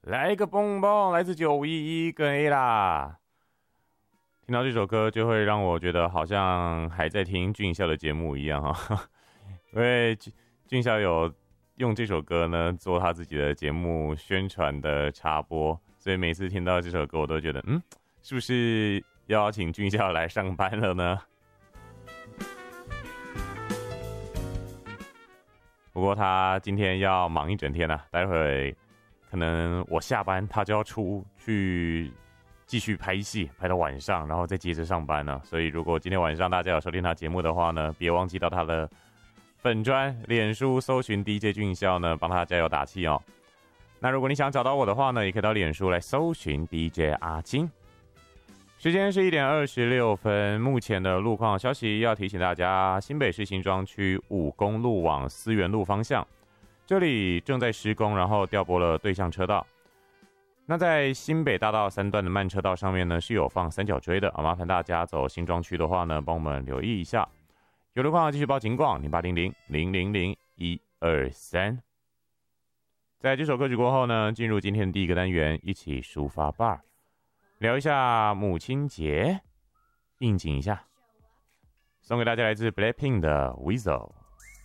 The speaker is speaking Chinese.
来个蹦蹦，来自911跟 A 啦。听到这首歌就会让我觉得好像还在听俊孝的节目一样哈，因为俊孝有用这首歌呢做他自己的节目宣传的插播，所以每次听到这首歌我都觉得是不是要请俊孝来上班了呢？不过他今天要忙一整天啊，待会可能我下班他就要出去继续拍戏，拍到晚上，然后再接着上班呢。所以如果今天晚上大家有收听他节目的话呢，别忘记到他的粉专脸书搜寻 DJ 俊孝呢，帮他加油打气哦。那如果你想找到我的话呢，也可以到脸书来搜寻 DJ 阿金。时间是1点26分，目前的路况消息要提醒大家，新北市新庄区5公路往思源路方向，这里正在施工，然后调拨了对向车道。那在新北大道3段的慢车道上面呢，是有放三角锥的，麻烦大家走新庄区的话呢，帮我们留意一下。有路况继续报警广0800-000-123。在这首歌曲过后呢，进入今天的第一个单元，一起抒发 bar。聊一下母亲节，应景一下，送给大家来自 Blackpink 的 Weasel。